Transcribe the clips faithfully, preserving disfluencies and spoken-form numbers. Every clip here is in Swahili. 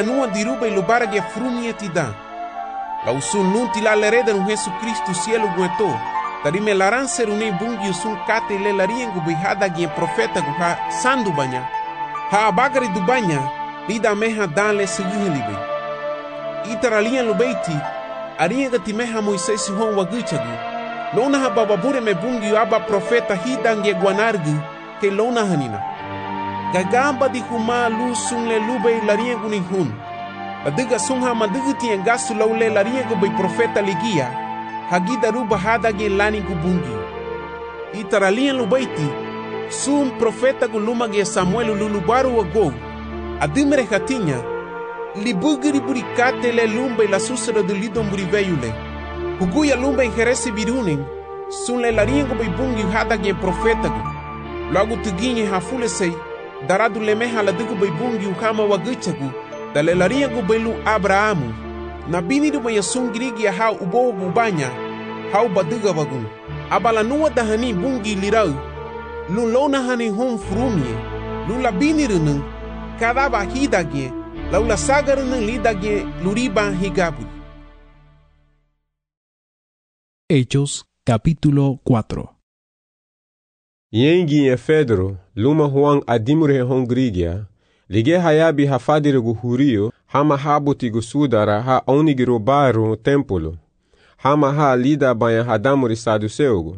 nua diruba e lubara ge frumie tida. La usun nunti la lereda no Jesus Cristo cielo gueto. Tari me laranse rune bungi usun kate le lariengu bihada ge profeta gu ha sandu banya. Ha abagari du banya, lida meha dale seguhelibe. Itaralian lubeiti, arienga ti meha Moisés hon waguchagu. Lona ha bababure me bungi aba profeta hidange guanargu ke lona hanina. Gagamba di huma lu sun le lube lariengu ni hun. Adiga sunha maduguti engasu laule lariengu bei profeta ligia. Hagida ruba hadage lani gubungi. Itaralian lubeiti, sum profeta gulumage Samuel lulubaru wago. Adimere hatinya, libugiri burikate le lumbe la susera de lidon buriveyule. Huguya lumbe injeresi birunin, sun le lariengu bei bungi hadage profeta gu. Logo tuginye hafule sei, daradu lemeha la dugu bei bungi uhama waguchagu. Dale lariengu bei lu Abrahamu. Na bini du maya sun girigi ya hau ubo bubanya, hau baduga wagun. Abala nuwa dahani bungi lirau. Lu lona hani hon frumie, lu la bini runung, kadaba hidage, laula sagarunung lidage luriba higabu. Hechos capítulo cuatro. Yengi e Pedro, luma huang adimure hon grigia, lige hayabi hafadire guhurio, hama habuti gusudara ha onigiro baru templo, hama ha lida banya hadamuri saduseugo.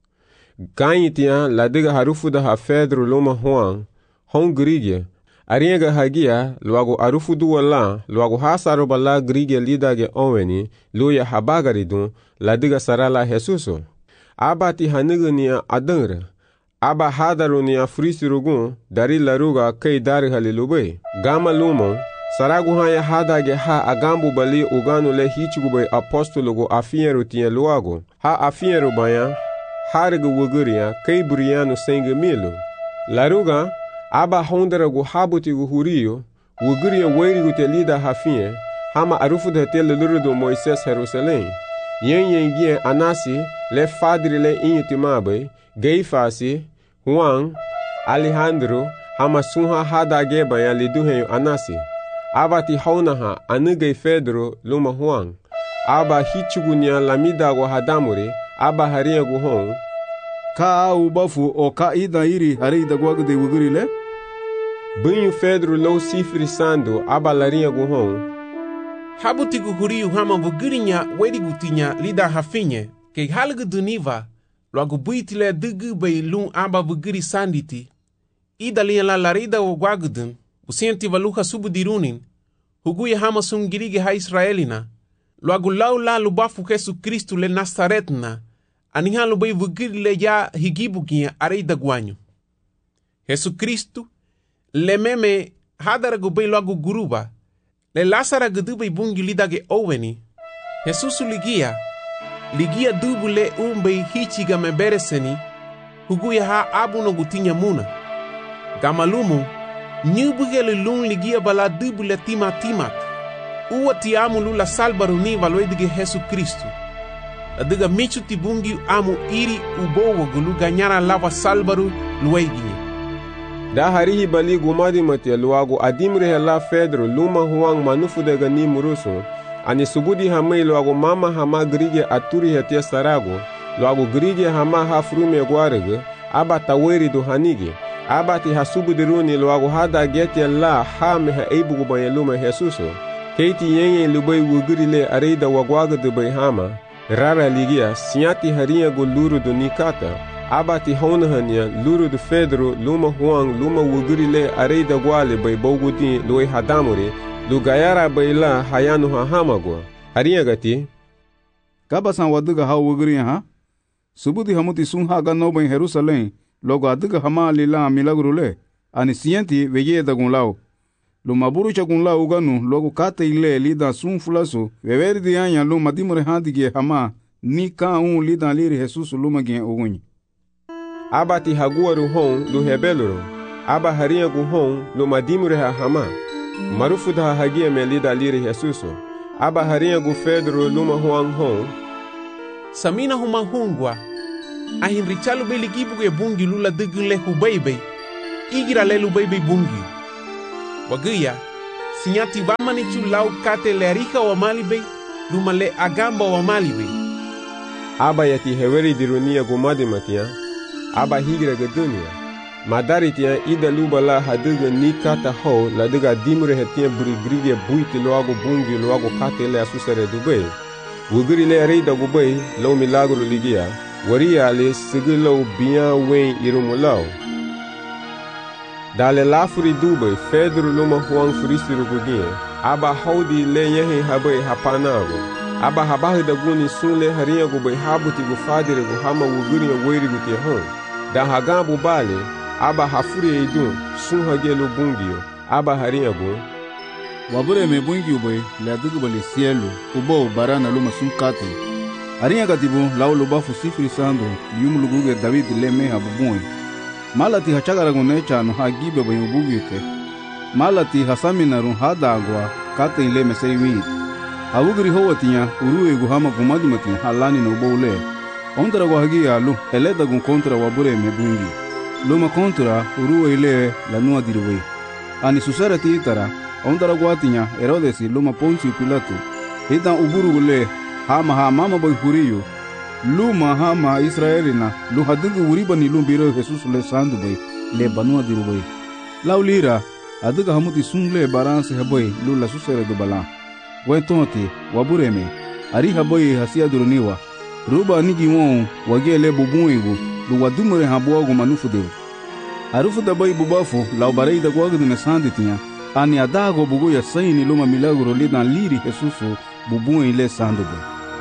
Ganhitian ladiga harufuda ha Pedro luma huang, hon grigia, arienga hagia, luago arufudu wala, luago hasaroba la grigia lidage onweni, luya habagaridun, ladiga sarala Jesuso. Abati hanigania adangra, aba hadarunia frisirugun, dari laruga kei dari halilube. Gama lumon, saragu haya hadage ha agambu bali uganu le hichigube apostologo afieru tia luago, ha afieru banya, hariga wuguria kei buriano senge milo. Laruga, aba hondera gu habuti gu hurio, wuguria weirigu te lida hafie, hama arufu de te lulurudo Moises Jerusalém. Yen yen gien anasi, le fadri le inyutimabe, Geifasi, Juan, Alejandro, hama sunha hada geba ya liduhenyo anasi. Aba ti haunaha anugei Pedro luma Juan. Aba hichugunia lamida gu hadamuri, aba haria gu hon. Ka ubafu o ka ida iri harida guagde wugurile? Bunyu Pedro lo sifri sando aba laria gu hon. Habuti gu huriu hama wugurinya wedi gutinya lida hafinye, ke halgu duniva, logo buitile dugu bei lun aba wuguri sanditi. Ida lian la larida o guagudun, usienti valuha subudirunin, huguya hama sungirige ha Israelina, logo lau la lubafu Jesu Cristo le Nazaretna, aniha lubei wuguri le ya higibugia areida guanyo. Jesu Cristo, le meme hadara gubei logo guruba, le lasara gudubei bungi lidage oweni. Jesus ligia, ligia dubu le umbei hichiga mebereseni, huguya ha abuno gutinya muna. Gamalumu, nyubuge le lun ligia bala dubu le tima timat. Uwa ti amu lula salbaru ni valoedige Jesus Cristo. Adiga michu ti bungi amu iri ubowo gulu ganyara lava salbaru lueginye. Da harihi bali gumadi matia luago adimre la Pedro luma huang manufu daga ni murusu. Ani subudi hamei luago mama hama grige aturi hetia sarago. Luago grige hama hafrume guarege. Aba taweri do hanige. Aba ti hasubudiruni luago hada getia la hame ha eibu gubaya luma Jesuso. Keiti yenye lubai wugurile areida wagwaga de bai hama. Rara ligia sinyati haria go luru do nikata. Abati honahania luru de Pedro luma huang luma wugurile areida guale bai bogudi loi hadamuri lugayara bai la hayanu hahamagwa. Haria gati? Kabasan waduga ha wuguri ha? Subudi hamuti sunha gano bai Jerusalém, logo aduga hama lila milagrule, ani sienti veye da gunlao. Luma burucha gunlao uganu logo kate ile lida sun fulasu, veveri di anya luma dimure handige hama, ni ka un lida liri Jesus luma gen ugunyi. Aba ti haguaru hon lu hebeluro. Aba haria gu hon lu madimure ha hama. Marufu da hagia me lida liri Jesuso. Aba haria gu Pedro luma huang hon. Samina huma hungwa. Ahin richalu be ligibu ge bungi lula dugun le hubeibe. Igira le lubeibe bungi. Waguya, sinyati vamani chu lau kate le arika wa malibe, luma le agamba wa malibe. Aba yati heweri dirunia gumadi matia, aba higira gadunia. Madari tia ida luba la haduga ni kata ho la duga dimure hetia burigrigia buiti loago bungi loago kate le asusare dubei. Wugiri le reida gubei lo milagro ligia, waria le sigilo bian wen irumulao. Dale lafuri dubei fedru luma huang furisiru gugie, aba haudi le yehe habei hapanago. Aba habahi da guni sunle haria gubei habuti gufadire guhama wugiri ya weri gutia hon. Da hagabu bale, aba hafuri idun sun hagelo bungio, aba haria gu. Wabure me bungio boy le adugu bale cielo, ubo barana luma sun kate. Haria gatibu lau lubafu sifri sando, lium luguge David le meha bubui. Malati hachagara gunecha no hagibe boy ubugite. Malati hasamina run hadagwa kate ile mesei wit. Awugri howatia uruwe guhama gumadi matia halani no bole. Ondra guhagia lu eleda gun kontra wabure me bungi. Luma kontra uruwe ile la nua dirwe. Ani susara titara ondra guatia Herodesi luma Poncio Pilato. Ita uburu gule hama ha mama boy huriyo. Luma hama Israelina lu hadugu uriba ni lumbiro Jesus le sandu boy le banua dirwe. Laulira aduga hamuti sungle baranse haboy lu la susara do bala. Wentonti wabureme ari haboy hasia duruniwa ruba nigi won wagele bubuingu du wadumure habogo manufu de arufu da boy bubafu la barei da gogo de sanditinha ani adago bugo ya saini luma milagro le dan liri Jesusu bubuin le sandugo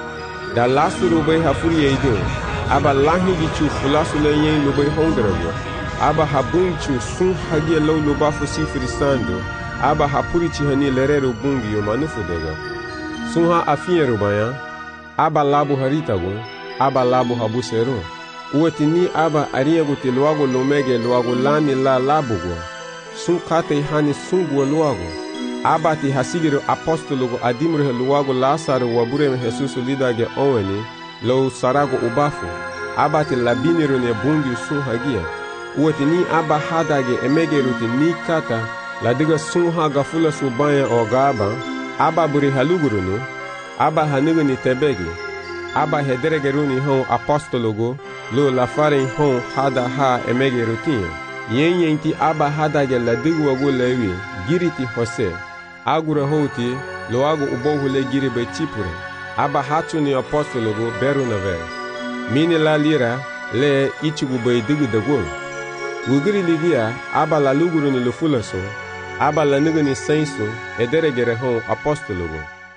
da lasu rubai hafuri eido aba lahi gichu fulasu le yen lubai hondrago aba habunchu sun hagie lo lubafu sifri sando aba hapuri chihani lerero bungi yo manufu dega. Sunha afinha rubaya, aba labu haritago, aba labu habusero. Uetini aba ariago te luago lomege luago lani la labugo. Sun kate hani sungu luago. Aba ti hasigiro apostologo adimure luago Lazaro wabure Jesus lidage oweni, lo sarago ubafu. Aba ti labiniro ne bungi sun hagia. Uetini aba hadage emege ruti ni kata, la diga sunha gafula subaya o gaba, aba buri halugurunu, aba hanuguni tebegi, aba hederegeruni hon apostologo, lo la faren hon hada ha emege rutinha. Yen yenti aba hadage la digu wagu lewi, giriti hose, agura hoti, lo agu ubohu le giribe chipure, aba hatuni apostologo beru nave. Mini la lira, le ichigu bay digu dagul. Wugiri ligia, aba la luguruni lo fulaso, aba la nuguni sensu ederegere hon apostologo.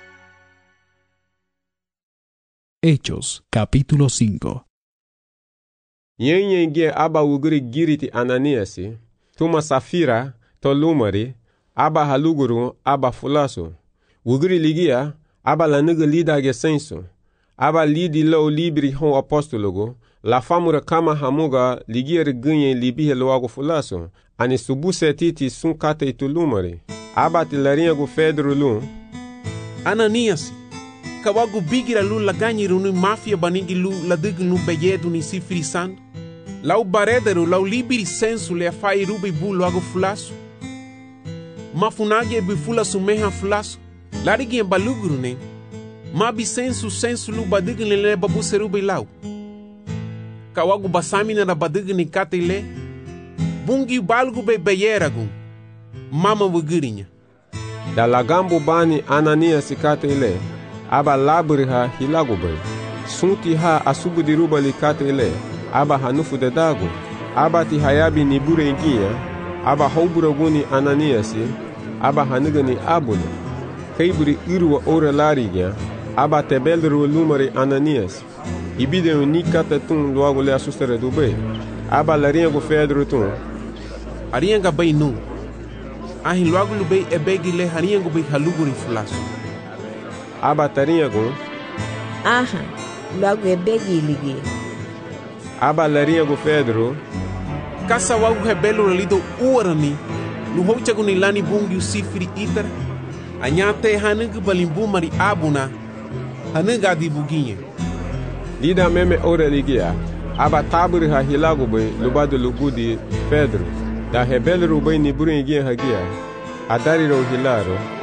Hechos, capítulo cinco. Yen yenge aba wugiri giriti Ananiasi, tuma safira, to lumari, aba haluguru, aba fulaso. Wugiri ligia, aba la nugu lidage sensu, aba lidi lo libri hon apostologo, la famura kama hamuga ligier gunye libihe loago fulaso, ani subuse titi sun kate itulumari. Aba tilarinha gu Pedro lu. Ananias, kawagu bigira lu laganyi runu mafia banigi lu ladig nu beyedu ni sifri sand. Lau barederu lau libiri sensu le afai rubi bu loago fulaso. Mafunage bi fulaso meha fulaso. Larigi en baluguru ne. Mabi sensu sensu lu badig le le babu serubi lau. Kawagu basamina na badig ni kate le. Bungi balgu be beyeragun. Mama wugirinha. Da lagambu bani Ananias kate ile. Aba laburiha hilagu bay. Sunti ha asubu diruba likate ile. Aba hanufu de dago. Aba ti hayabi nibure ingia. Aba hauburaguni Ananiasi. Aba hanigani abule. Kaiburi irwa ora larigia. Aba tebelru lumari Ananias. Ibide unikata tun loago le asustere do bay. Aba larinha go Pedro tun. Arianga bay nu. Ahin loago lubei ebegi le hariango bay haluguri fulaso. Aba tarinha go. Aha, loago ebegi ligi. Aba larinha go Pedro. Kasa wagu hebelo lido uarani. Luhochagu ni lani bungi usifiri itara. Anyate hanugu balimbu mari abuna. Hanuga di buginha. Lida meme ora ligia. Aba taburi ha hilago bay lubado lugudi Pedro. Da rebelo rubai ni buringi hagia. Adari ro hilaro.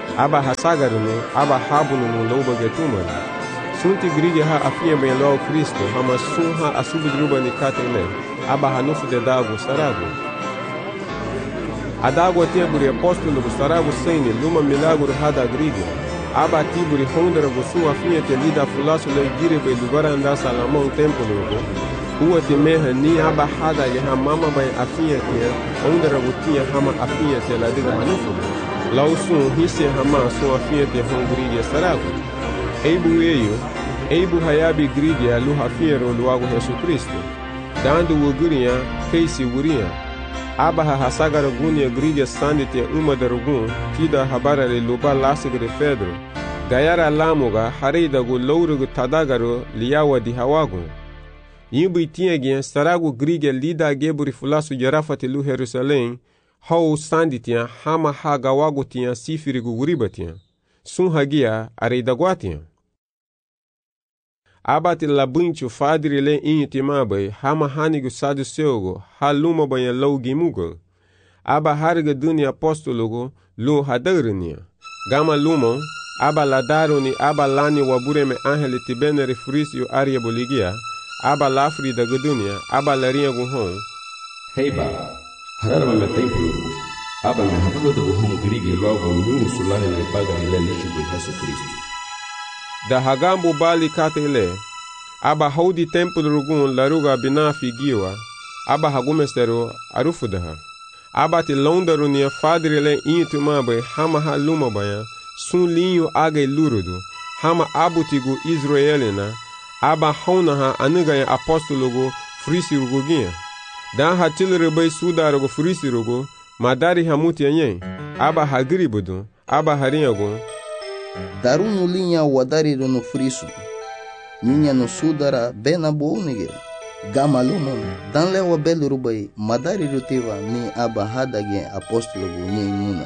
aba hasagarunu aba habununu loba getumari sunti grige ha afia ben lo Kristo hama sunha asubidruba ni katele aba hanufu de dago sarago adago teburi apostolo bu sarago sene luma milagro hada grige aba tiburi hondra bu su afia te lida fulaso le gire be lugara anda salamon templo go uwa te meha ni aba hada ye ha mama bay afia te hondra bu tia hama afia te la diga hanufu lausun hisse hama su afia te hongriye sarago eibu eyo eibu hayabi grige alu hafiero luago Yesu Kristo dando wuguria keisi wuria aba ha hasagara gunia grige sandite uma darugun kida habara le luba lasigre fedro gayara lamuga harida gu lourugu tadagaro liyawa di hawagu yimbu tienge saragu grige lida geburi fulasu jarafati lu Jerusalém hau sanditia hama ha gawagu tia sifirigu guribatia sun hagia areidagwatia abati labunchu fadri le intimabai hama hanigu saduceugo haluma banya laugimugo aba harga dunia apostologo lu hadarnia gama lumo aba ladaro ni aba lani wabureme angeli tibene refrisio aria boligia aba lafri da dunia aba laria guhon heiba hararma me templo aba me habugo da guhon grige logo nyunu sulane le paga ile lichi bu Yesu Kristo da hagambu bali katele aba haudi templo rugun laruga binafi giwa aba hagumestero arufudaha aba ti londaru ni fadrile intumabe hama haluma baya sun linho aga lurudu hama abutigu israelina aba honaha anuga apostologo frisirugugia dan hatilere bay sudarugo frisirugo madari hamuti yen aba hagribudu aba harinyago darunu linha wadariru no friso ninha no sudara bena bounige gamalumon dan lewa belurubai madariru tiva ni aba hadage apostolo ni muna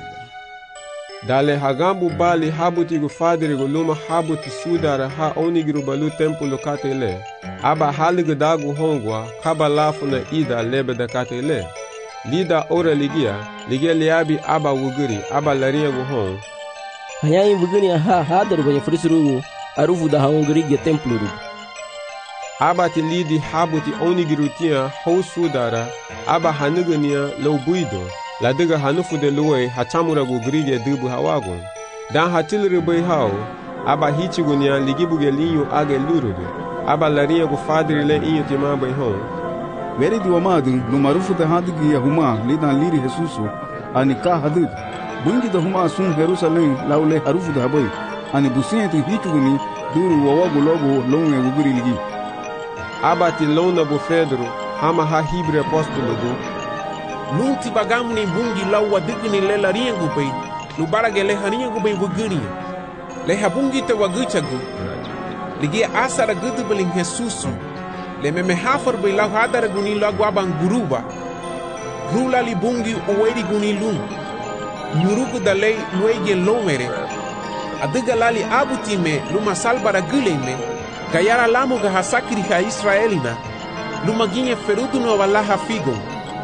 dale hagambu bali habutigu fadirigu luma habuti sudara ha onigiru balu templo katele aba haligu dagu hongwa kabalafu na ida lebe da katele lida ora ligia ligia liabi aba wuguri aba lariyagu hong hayayi bugani ha hadar banya frisurugu arufu da haungri templo ru aba ti lidi habuti onigirutia ho sudara aba hanugania lobuido la diga hanufu de luwe hachamura gu grige dubu hawago dan hatilri bay haw aba hichigunia ligibuge linyo age lurudu aba laria gu fadri le inyo tima bay hon veri di wamadu no marufu da hadigi ya huma lidan liri Jesusu ani ka hadid bungi da huma sun Jerusalem laule harufu da bay ani busienti hichuguni duru wawago logo longe guguri ligi aba ti lona bu fedro hama ha hibre apostolo gu nunti bagamu ni bungi lawa digni le la riengu bay lubarage le hariengu bay wuguni le habungi te waguchagu ligi asara gudu belin Jesusu le meme hafar bay la hadara guni la gwaban guruba grula li bungi uweri guni lum nyurugu da le luege lomere adiga lali abutime luma salbara guleme gayara lamu ga hasakri ha israelina luma ginye ferudu no valaha figon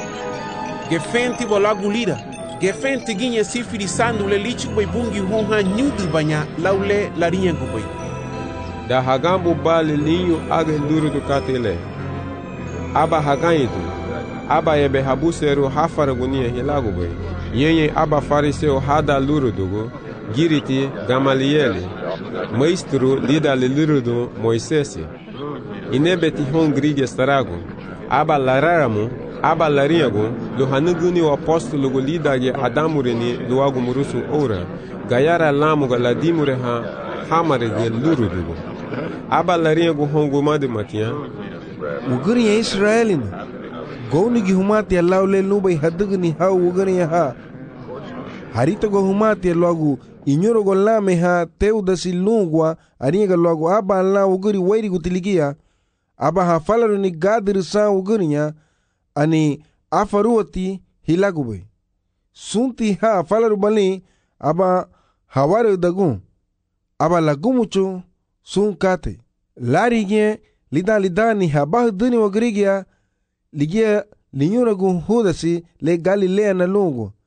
gefenti bolagulira gefenti ginye sifiri sandu le lichu bay bungi honha nyudu banya laule la riengu bay da hagambu bali linyo age lurudu katele aba hagaidu aba yebe habuseru hafaragunia hilagu bay yenye aba fariseo hada lurudugo giriti Gamalieli maestro lida le lurudu Moisesi inebeti hongrige starago aba lararamu aba lariago lo hanuguni wa apostolo go lida ge adamureni luagu murusu ora gayara lamu ga ladimure ha hamare ge lurudu aba lariago hongo made matia uguri ya Israelin goni gi humati laule lubai hadugni ha uguri ha harita go humati lagu inyoro go lame ha teuda silungwa aringa lagu aba la uguri wairi gutiligia aba ha falaru ni gadir sa ugurinya ani afaruoti hilagube sunti ha falaru bali aba hawaru dagu aba lagumucho sunkate larige lida lida ni habah duni wagrigia ligia linyura gu hudasi le galilea na lungu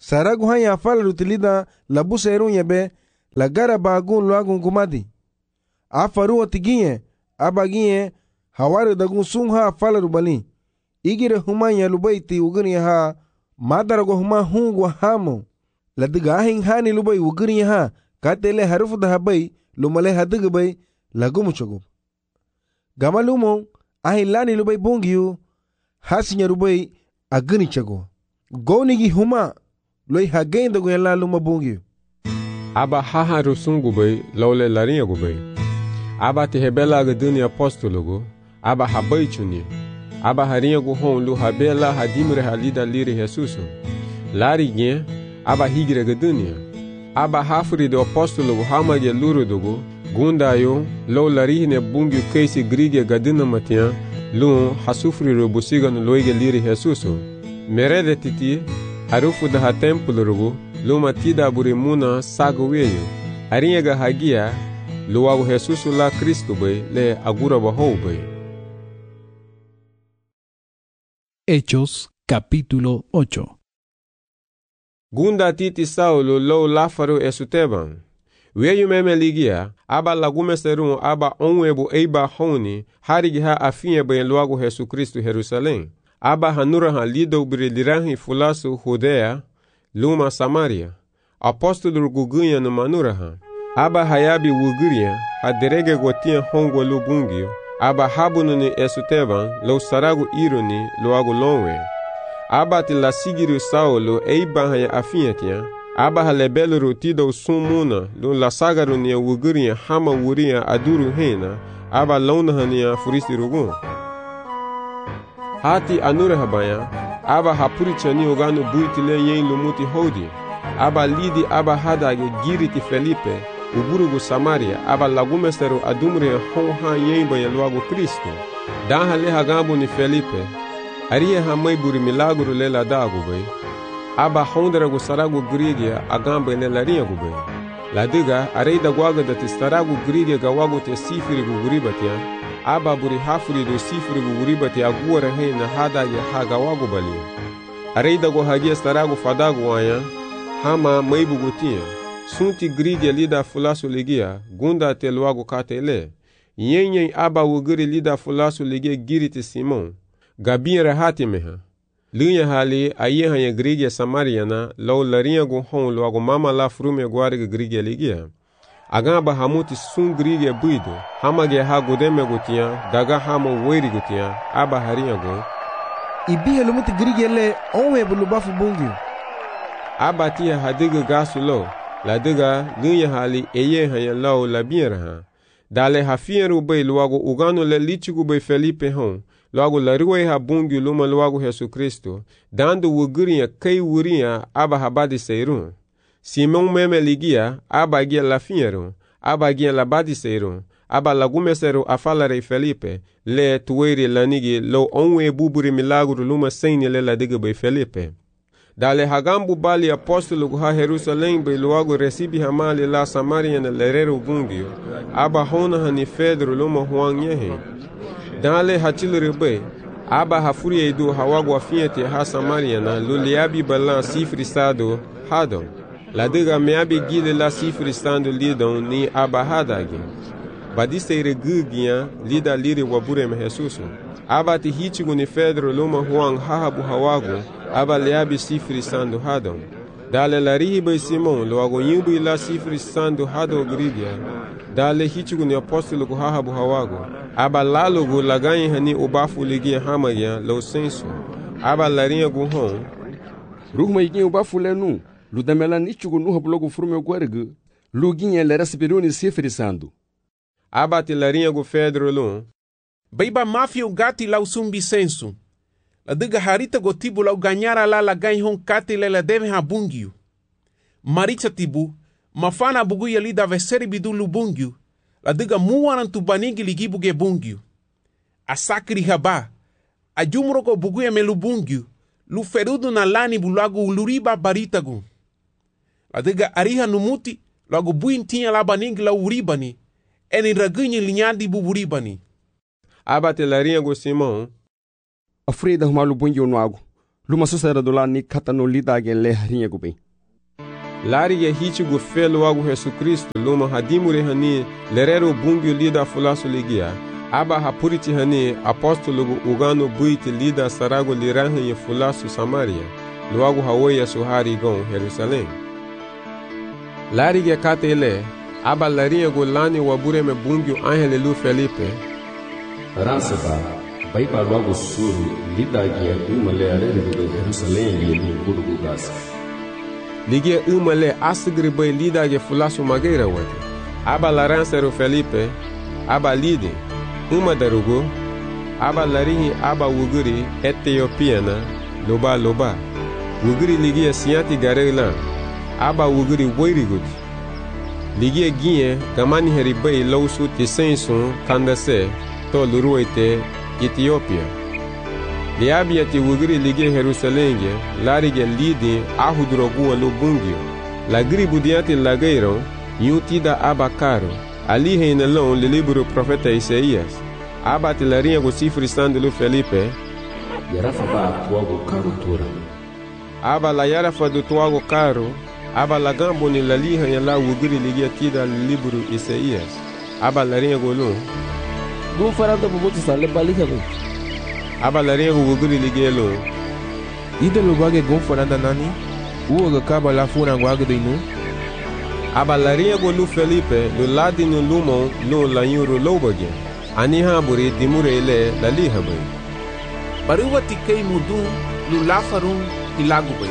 Saragu hanya falaru tilida labu serun yebe la gara bagun luagun kumati. Afaru otiginye abaginye hawaru dagun sungha falaru bali. Igire humanya lubaiti ugani ha madarago huma hungu hamo. Ladiga ahin hani lubai ugani ha katele harufu da habai lumale hadiga bai lagumu chogo. Gamalumo ahin lani lubai bungiyu hasinya lubai agani chago. Gonigi huma loi hagain dagu yala luma bungiyu. Aba haha rusungu bai laule larinha gu bai. Aba te hebela ga duni apostologo. Aba habai chuni. Aba harinha gu hon lu habela hadimre halida liri Jesuso. Lari nye aba higre ga dunia. Aba hafuri do apostologo hamage luru dogo. Gundayo lo larihne bungi keisi grige ga duna matian. Lu hasufri robusiga no loige liri Jesuso. Merede titi harufu da ha templo rogo. Luma tida burimuna sago weyo. Arinha hagia luago Jesus la Cristo bai le agura baho bai. Hechos capítulo ocho. Gunda titi Saulo lo lafaro esuteban. Weyu meme ligia aba lagume serun aba onwebo eiba honi harigi ha afinye bai luago Jesus Cristo Jerusalém. Aba hanura ha lido brilirahi fulasu Judea luma Samaria. Apóstolo gugunha no manuraha. Aba hayabi wuguria, a derege gotia hongo lubungio. Aba habunu ni esuteban, lo saragu ironi, lo agu lonwe. Aba ti la sigiru Saulo, eiba haya afinyatia. Aba halebelo rotido sumuna, lo la sagaru ni wuguria hama wuria aduru hena. Aba launaha ni furisi rugun. Hati anure habaya. Aba hapurichani ogano buitile yen lumuti hodi. Aba lidi aba hadage giriti Felipe, uburugu Samaria, aba lagumesteru adumre honha yemba ya luago Cristo. Daha leha gambo ni Felipe, arie hamai buri milagro lela dago bay. Aba honderagu saragu grigia agamba lela rinha gu bay. Ladiga areida guaga da te staragu grigia gawago te sifiri gu guribatia. Aba buri hafuri do sifiri gu guribatia aguara hei na hadage hagawago bali. Areida go hagia staragu fadagu aya. Hama maibu gotinha. Sunti grigia lida fulasu ligia, gunda te luago katele. Nyenyen aba wuguri lida fulasu ligia giriti Simon. Gabin rahati meha. Linha hali ayeha ya grigia Samariana, lau larinha go hon luago mama la frume guariga grigia ligia. Agamba hamuti sun grigia buido, hama ge ha godeme gotinha, daga hama weri gotinha, aba harinha go. Ibihe lumuti grigia le onwe bulubafu bungiu. Aba tia hadiga gasu lo, la diga linha hali eye hanya lau la bienraha. Dale hafieru bai luago ugano le lichigu bai Felipe hon, luago la riwe ha bungi luma luago Jesu Cristo, dando wuguria kai wuria aba habadi seirun. Simon meme ligia, aba gia la fieru, aba gia la badi seirun, aba lagumesero afalare Felipe, le tuweri lanigi lo onwe buburi milagro luma seini le la diga bai Felipe. Dale hagambu bali apostolo ha Jerusalém bai luago recibi hamali la Samaria na lerero bungio. Aba hona hani Pedro luma huang yehe. Dale hachilere bai. Aba hafuri edu hawago afiete ha Samaria na luliabi balan sifri sado hadon. La diga meabi gile la sifri stando lidon ni aba hadagi. Badiste ire gugia lida liri wabure me Jesuso. Aba ti hitigu ni Pedro luma huang hahabu hawago. Aba leabi sifri sando hadon. Dale la rihiba Simon luago nyubu ila sifri sando hado gridia. Dale hitigu ni apostolo ku hahabu hawago. Aba lalogo laganyi hani ubafu ligia hamaya lo senso. Aba larinha gu hon. Ruhma iginha ubafu lenu. Ludamela nichugu nuha blogo frume guargu. Luginha lera sipiruni sifri sando. Aba ti larinha gu Pedro lun. Baiba mafia ugati lau sumbi senso. La diga harita go tibu lau ganyara la la ganyi hon kati le la deve ha bungiu. Maricha tibu, mafana bugu ya lida veseri bidu lu bungiu. La diga muwaran tu banigi ligi buge bungiu. Asakri haba, a jumro go bugu ya melu bungiu. Lu ferudu na lani bulagu uluriba baritagu. La diga ariha numuti, lagu buin tinya la banigi la uribani. Eni ragunyi linyadi buburibani. Aba te larinha go Simon. Afreda humalu bungi onuago. luma susera do la ni kata no lida ge le harinha gubem. Lari ge hichi gu felo wagu Yesu Kristo luma hadimure hani lerero bungio lida fulaso ligia. Aba hapuriti hani apostolo gu ugano buiti lida sarago lirahan ye fulaso Samaria. Luagu hawoya suhari gon Jerusalém. Lari ge kate ele aba larinha gu lani wabure me bungio angele lu Felipe. Ransaba bai pa luagu suru lida ge uma le arene gu Jerusalém ye lu gudu gu gasa. Ligia uma le asgri bai lida ge fulaso mageira wate. Aba laransero Felipe aba lide uma darugo aba larinhi aba wuguri Etiopiana loba loba. Wuguri ligia siati garela aba wuguri woirigut. Ligia ginye gamani heribai lausu tisensun kandase to luruite Ethiopia. Liabia ti wuguri ligia Jerusalenge larige lidi ahudrogu lo bungio. Lagri budiati lageiro yutida aba caro. Ali reinalão le livro profeta Isaías. Aba ti larinha go cifre sandelo Felipe. Yarafa ba tuago caro tura. Aba la yarafa do tuago caro. Aba la gambo ni la liha ya la wugiri ligia tida le livro Isaías. Aba larinha go lo. Gu faranta bubuti sa le baliha go. Aba larinha go wugiri ligia lo. Ida lo bage gon faranta nani? Uo ga kaba la funa guaga do inu. Aba larinha go lu Felipe lo ladi no lumon lo la yuro lobage. Ani haburi dimure ele la liha bay. Baruwa tikei mudun lu lafarun ilagu bay.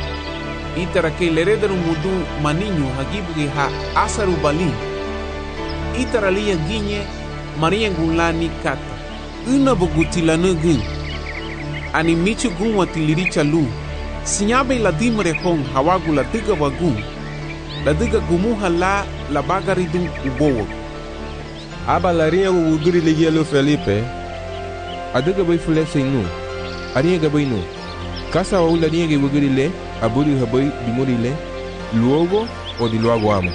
Itara ke leredaru mudu maninho hagibuge ha asaru bali. Itara liya ginye maria gunlani kata. Una bogutila nugin. Ani michu gun watiliricha lu. Sinyabe la dimre kong hawagu la diga wagun. La diga gumuha la la bagaridun ubowo. Aba larinha go wugiri ligia lo Felipe. Adiga bay fulese inu. Arinha gabay nu. Kasa wa larinha ge wugiri le. Aburi habay dimuri le. Luogo o di luogo amo.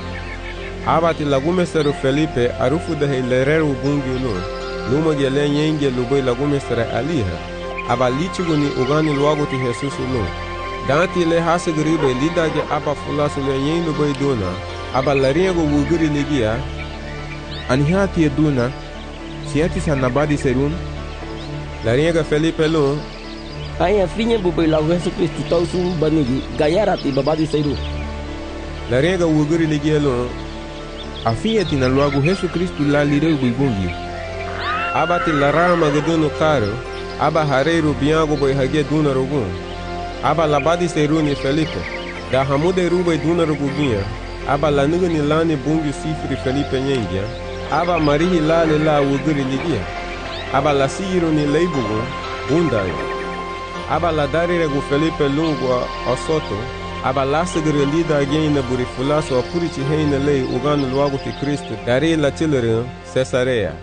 Aba ti lagume sero Felipe arufu da he lerero bungio lo. Luma ge le nyenge luboy lagume sera aliha. Aba lichigo ni ugani luogo ti Jesus lo. Danti le hasa garibe lida ge aba fulaso le nyen luboy dona. Aba larinha go wugiri ligia. Anihati eduna. Siati sanabadi serun. Larinha ga Felipe lo. Ai afinha bubai la Yesu Kristo tau sum banigi gayarati babadi seiru. Larinha ga wugiri ligia lo. Afinha tina luagu Yesu Kristo la lireu buibungi. Aba ti larama gaduno caro. Aba hareiro biango boi hage duna rogun. Aba labadi seiru ni Felipe. Da hamude rubai duna roguginha. Aba la nigani lani bungi sifri Felipe nyengia. Aba marihi lale la wugiri ligia. Aba la siro ni leibugo bundayo. Aba la darire gu Felipe lungo osoto. Aba la segre lida agena buri fulaso apurici heina lei ugano luago ti Cristo. Dari la chilere Cesarea.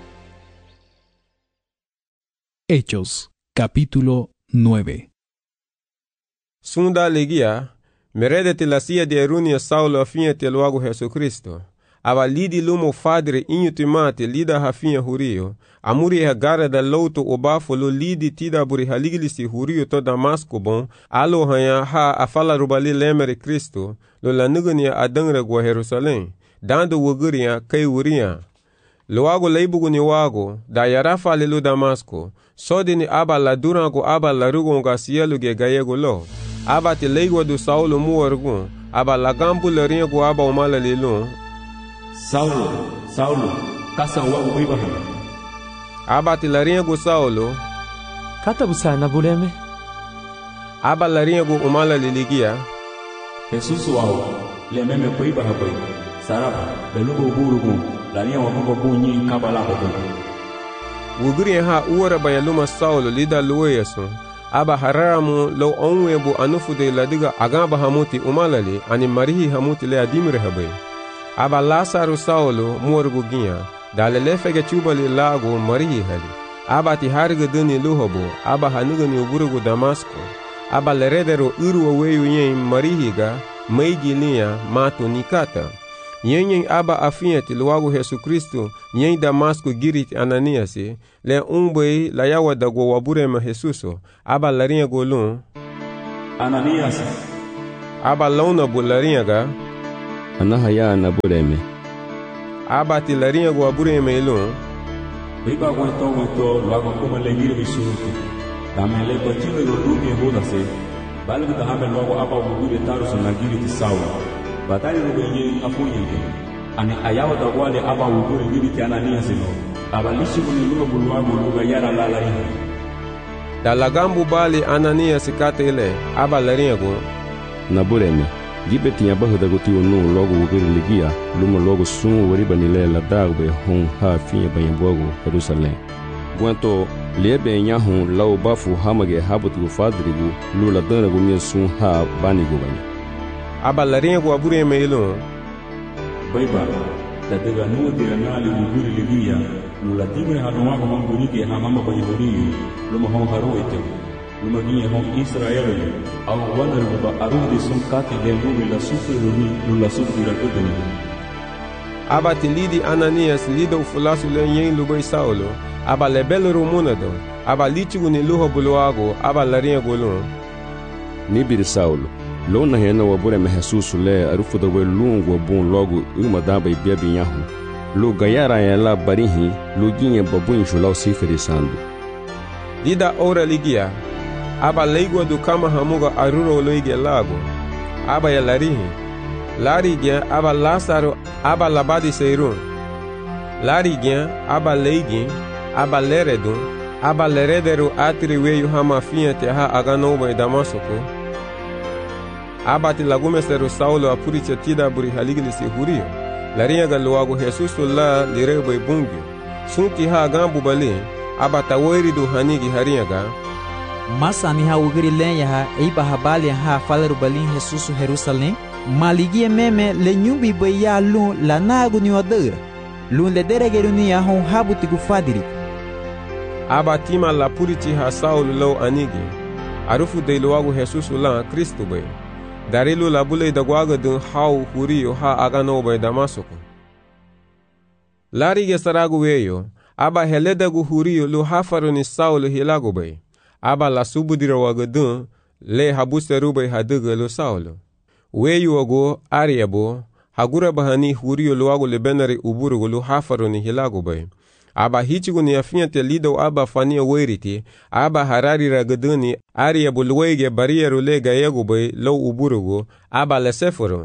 Hechos, capítulo nueve. Sunda ligia. Meredete la sia de erunia Saulo afinha te luago Jesucristo. Aba lidi lumo fadre inhutimate lida hafinha hurio. Amuri hagara da louto obafo lo lidi tida buri haligilisi hurio to Damasco bon. Alo hanya ha afala rubali lemere Cristo. Lo la nugania adangre gwa Jerusalém. Dando wuguria kai wuria. Luago leibugu ni wago. Da yarafa lelo Damasco. Sodi ni aba la durango aba la rugonga sielu ge gayego lo. Aba te leigwa do Saulo muorgun. Aba la gambu le ringo aba umala lelon. Saulo, Saulo, kasa wagu Ibrahim. Aba te la ringo Saulo. Kata busana buleme. Aba la ringo umala leligia. Jesus wao, le meme po Ibrahim. Saraba, belugo burugun. La ringo wagu bunyi kabala hobo. Wugri ha uora bayaluma Saulo lida lueyasun. Aba haramu lo onwebu anufu de ladiga agamba hamuti umalali ani marihi hamuti le adimire habe. Aba Lazaro Saulo muorgu ginha. Dale lefege chubali lago marihi hali. Aba ti harga duni luhobo. Aba hanuga ni uburugu Damasco. Aba leredero uru weyu yen marihiga. Meigi liya mato nikata. Nyen aba afiente logo Yesu Kristo nyen Damasco girit Ananias le umbe la yawa da go wabure ma Jesuso aba larinha golon Ananias aba lona bularinha ga anahaya na bureme aba ti larinha go wabure ma elon biba aguentou aguentou logo como alegria bisuruto também le batilo do rubi roda se balgo da hamel logo aba wabure taru sonagiri ti sawa batali rubenye afunye ani ayawa da wale aba wabure giri ti Ananias no aba lishi kuni luga bulwago luga yara la larinha da lagambu bali Ananias katele aba larinha go na bureme gibe tinha barra da goti no logo o gere ligia luma logo sum wari banile la dagbe hon ha finha banyabogo Jerusalém guanto lebe nya hon lau bafu hamage habutu fadrigu lula dana go minha sum ha banigo banya aba larinha go abure meilo baiba da daga no diranali go gere ligia lula timre hanwa go mangurike ha mama banyabori luma hon haroite luma ginha hon Israel au wana luba arudi sun kati le lubi la sufri lumi lula sufri la kuduni aba tilidi Ananias lido ufulasu le nyen lubai Saulo aba lebelo rumunado aba litigu ni luho buluago aba larinha golon nibiri Saulo lona hena wabure me Jesus le arufu da we lungo bun logo uma daba e bia binhahu lu gayara ela barihi lu ginha babun julau sifere sando lida ora ligia aba leigua do kama hamuga aruro loige lago aba ya larihi larigia aba Lázaro aba labadi seirun larigia aba leigin aba leredun aba lerederu atri weyu hama fiente ha aganobo e Damasco aba ti lagume seru Saulo apuricha tida buri haligili se hurio larinha galuago Jesus la lirebo e bungio sunti ha agambu bali aba taweri do hanigi harinha ga Masa ni ha ugiri lenha ha eiba habali ha falaru balin Jesus Jerusalém maligie meme le nyumbi boya lu la nagu ni odera lu le deregeru ni ha hon habuti gu fadiri aba tima la puriti ha Saulo lo anigi arufu de loago Jesus la Cristo be darilu la bule da gwaga dun hau hurio ha agano be Damasco larige saragu weyo aba heleda gu hurio lu hafaru ni Saulo hilago be aba la subudira wagadun le habuserubai haduga lo Saulo weyu wago ariabo hagura bahani hurio luago le benari uburu lo hafaru ni hilago bai aba hichigu ni afiante lido aba fania weriti aba harari ragaduni ariabo luege barieru le gayego bai lo uburu aba le seforo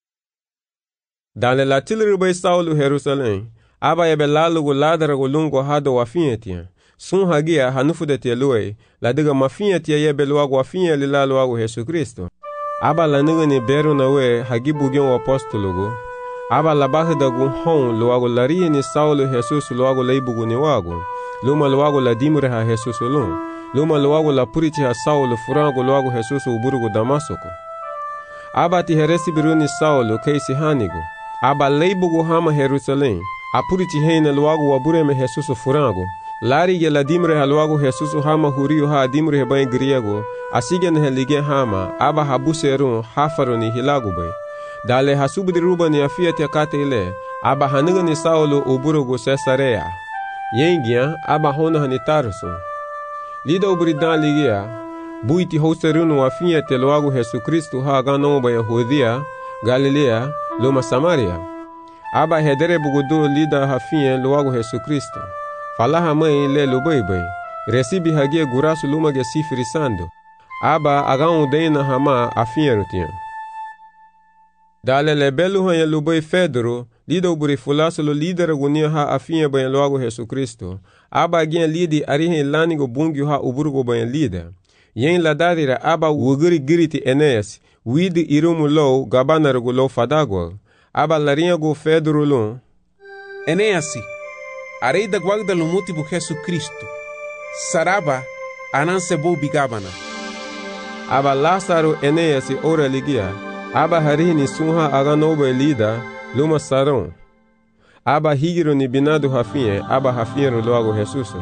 dale la tilru bai Saulo Jerusalém aba yebe lalugo ladara go lungo hado wafiente sun hagia hanufu de telue la diga mafinha tia yebe luago afinha lila luago Jesus Cristo aba la niga ni beru na we hagi bugion o apostologo aba la bahe da gun hon luago larie ni Saulo Jesus luago la ibugu ni wago luma luago la dimure ha Jesus lun luma luago la purichi ha Saulo furango luago Jesus uburugo Damasco aba ti heresi biru ni Saulo keisi hanigo aba la ibugu hama Jerusalém apurichi heina luago wabure me Jesus furango lari la dimre halwago Jesus hama hurio ha dimre he bay griego asigen he lige hama aba habuseru hafaru ni hilago bay dale hasubdi rubani afiate katele aba haniga ni Saulo uburugo Cesarea yengia aba hona hani Tarso lida ubridan ligia buiti hoserunu afiate lwago Jesus Kristo ha gano bay Yahudia Galilea loma Samaria aba hedere bugudu lida hafie lwago Jesus Kristo falaha mãe le lubaibai recibi hagia gurasu lumage sifiri sando aba agan udena hama afinyerutia dale le belu hanya lubai Fedro lido buri fulaso lo lidera gunia ha afinye bayan loago Jesus Kristo aba agien lidi arihe lanigo bungyo ha uburgo bayan lida yen la dadira aba wugiri giriti Eneas widi irumu lo gabana regulo fadagwa aba larinha go Fedro lo Eneasi arei da guarda lo motivo Jesus Cristo saraba ananse bo bigabana aba Lázaro Eneas ora ligia aba harini sunha aganoba lida luma saron aba higiro ni binado hafinye aba hafiero loago Jesus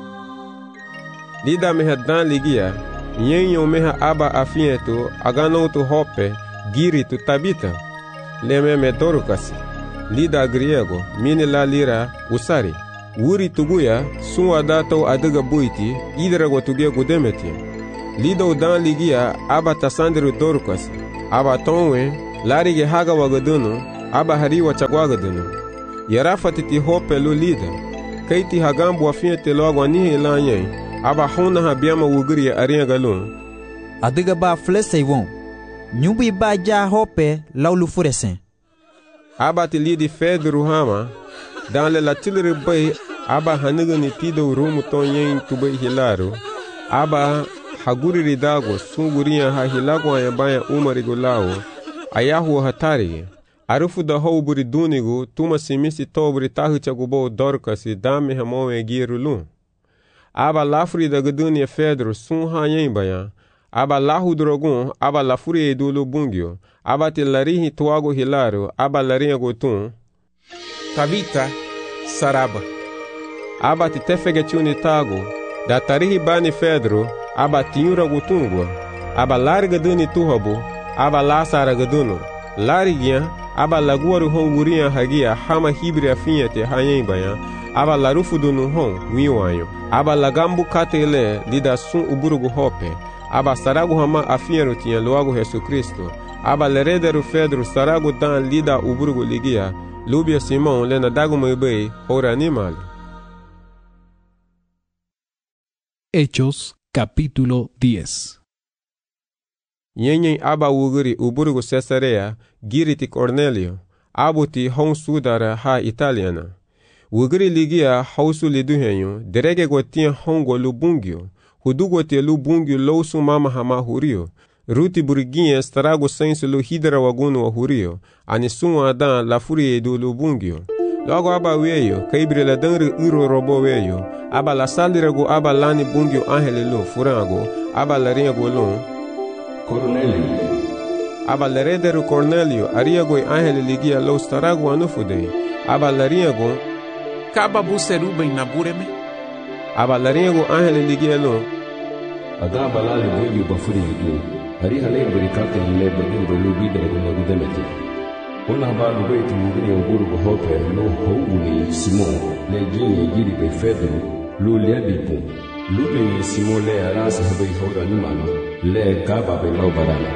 lida meha dan ligia yenyo meha aba afinye tu agano tu hope giri tu Tabita leme me dorukasi lida griego mini la lira usari wuri tuguya suwa dato adiga buiti idra go tuge gudemeti lida udan ligia aba tasandiru dorkas aba tonwe larige haga wagadunu aba hariwa chagwagadunu yarafatiti hope lu lida kaiti hagambu afiete logo anihe lanye aba hona habiama wugiri aringa galun adiga ba flesei won nyumbi ba ja hope laulu furesen aba ti lidi fedru hama dan le latilre bay aba haniga ni tido rumu tonyen tubay hilaro aba haguri ridago sunguriya ha hilago ayabaya umari gulawo ayahu hatari arufu da houburi dunigo tuma simisi tobri tahicha gubo dorkasi dame hamowe girulu aba lafri da gudunia fedru sun hanyen baya aba lahu drogun aba lafuri edulu bungyo aba ti larihi tuago hilaro aba larinha gotun Tabita saraba aba ti tefege chuni tago da tarihi bani fedru aba tinyura gotungwa aba larga duni tuhobo aba lasara gaduno larigia aba laguaru hon guria hagia hama hibri afinhete hanyen baya aba larufu dunu hon wiwanyo aba lagambu katele lida sun uburugu hope aba saragu hama afinhero tinha loago Jesus Cristo aba lerederu fedru saragu dan lida uburugu ligia lubia Simon lena dagu mebei ora animal. Hechos capítulo diez. Nyenyen aba wuguri uburugu Cesarea giriti Cornelio abuti hon sudara ha italiana wuguri ligia hausu liduhenyo derege gotia hongo lubungyo hudugo te lubungyo lousu mama hama hurio ruti buriguinha starago senso lo hidra wagunu wa hurio anisun adan la furie do lubungyo logo aba weyo kaibre la danre uro robo weyo aba la salirago aba lani bungyo angele lo furango aba la ringo lo Cornelio aba la rederu Cornelio ariago angele ligia lo starago anufude aba la ringo kaba buseruba inabureme aba la ringo angele ligia lo ada balale bungyo bafuri yidu hari hale berikate le badu belu bidra guna gudemeti ona balu beti mugini nguru go hope lo houni Simon le gini giri be Pedro lo le bipu lo be Simon le arasa be hora ni mano le gaba be lo barana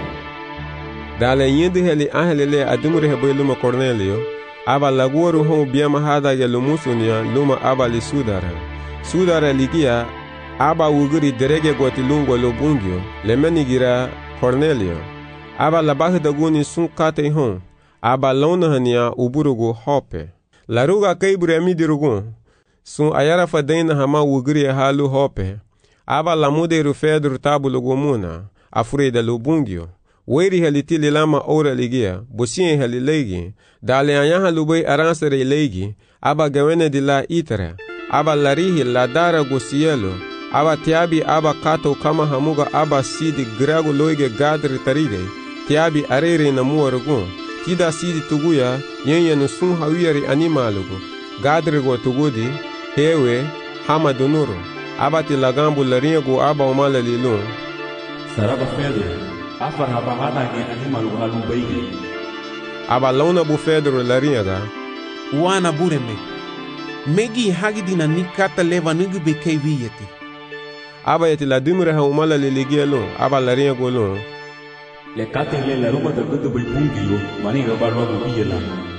dale yende heli ahele le adumure he be luma Cornelio aba laguoru hon biama hada ya lumusunia luma aba li sudara sudara ligia aba wuguri derege goti lungo lo bungyo le menigira Cornelio aba labah daguni sun kate hon aba lona hania uburugo hope laruga kaibure midirugo sun ayara fadaina hama wuguri halu hope aba lamuderu fedru tabulugo muna afureda lo bungyo weri halitili lama ora ligia bosien halilegi dale anyaha lubay aransere legi aba gawene di la itara aba larihi la dara go cielo aba tiabi aba kato kama hamuga aba sidi grago loige gadri tarige tiabi arere na muwarugo tida sidi tuguya yenye nusun hawiyari animalugo gadri go tugudi hewe hama donuro aba ti lagambu laringo aba umala lilun saraba Pedro afar haba hada ge animalugo halu baige aba launa bu Pedro laringa wana bureme megi hagidina nikata leva nugu bekei wiyeti aba yeti la dumure ha umala liligia lo aba la ringo lo le kate le la ruma da gudu bai bungilo mani ga barwa bu biyela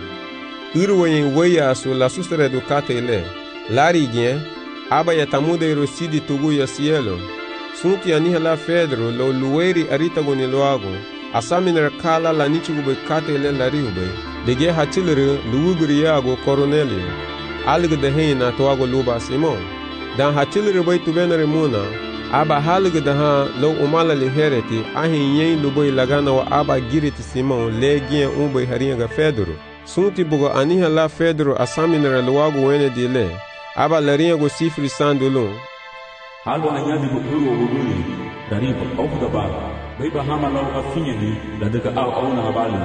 irwo yin waya so la sustere do kate le lari gien aba yatamude ro sidi tugu ya cielo sunti ani hala Pedro lo lueri arita goni loago asaminer kala la nichugo be kate le la riube dege hatilere luugri yago Cornelio alga de heina toago luba Simon dan hatilere bai tubenere muna aba halga da ha lo umala li hereti ahin yen lubai lagana wa aba giriti Simon le gien umbai haringa Pedro sunti bugo ani hala Pedro asaminer loago wene dile aba laringa go sifri sandulun halo anyadi go uro wuduni dariba ofda ba bai ba hama law afinyani da daga aw awna bali